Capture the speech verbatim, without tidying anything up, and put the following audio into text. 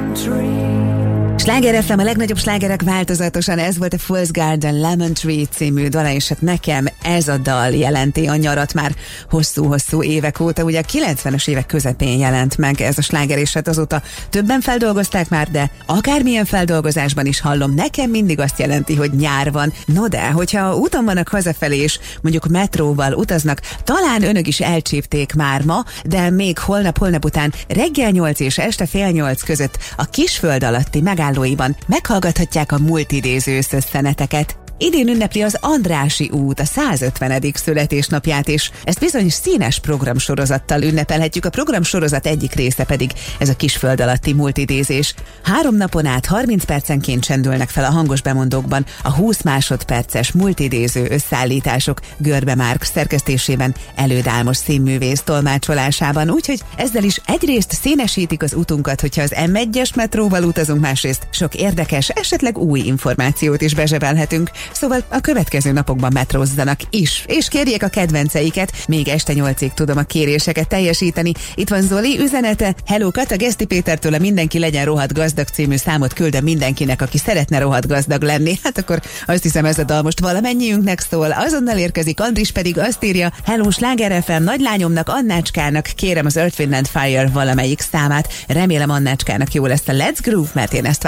Sláger ef em, a legnagyobb slágerek változatosan, ez volt a Fool's Garden Lemon Tree című dala, és hát nekem ez a dal jelenti a nyarat már hosszú-hosszú évek óta. Ugye a kilencvenes évek közepén jelent meg ez a sláger, és hát azóta többen feldolgozták már, de akármilyen feldolgozásban is hallom, nekem mindig azt jelenti, hogy nyár van. No de, hogyha úton vannak hazafelé, és mondjuk metróval utaznak, talán önök is elcsípték már ma, de még holnap-holnap után reggel nyolc és este fél nyolc között a Kisföld alatti megállóiban meghallgathatják a multidéző összeszeneteket. Idén ünnepli az Andrássy út a százötvenedik születésnapját, és ezt bizony színes programsorozattal ünnepelhetjük. A programsorozat egyik része pedig ez a Kisföld alatti multidézés. Három napon át harminc percenként csendülnek fel a hangos bemondókban a húsz másodperces multidéző összeállítások Görbe Márk szerkesztésében, Előd Álmos színművész tolmácsolásában, úgyhogy ezzel is egyrészt színesítik az utunkat, hogyha az em egyes metróval utazunk, másrészt sok érdekes, esetleg új információt is bezsebelhetünk. Szóval a következő napokban metrózzanak is, és kérjék a kedvenceiket. Még este nyolcig tudom a kéréseket teljesíteni. Itt van Zoli üzenete. Hello Kata, Geszti Pétertől a Mindenki legyen rohadt gazdag című számot küldöm mindenkinek, aki szeretne rohadt gazdag lenni. Hát akkor azt hiszem, ez a dal most valamennyiünknek szól. Azonnal érkezik, Andris pedig azt írja: Hello Sláger ef em, nagylányomnak, Annácskának kérem az Earth, Wind and Fire valamelyik számát. Remélem Annácskának jó lesz a Let's Groove, mert én ezt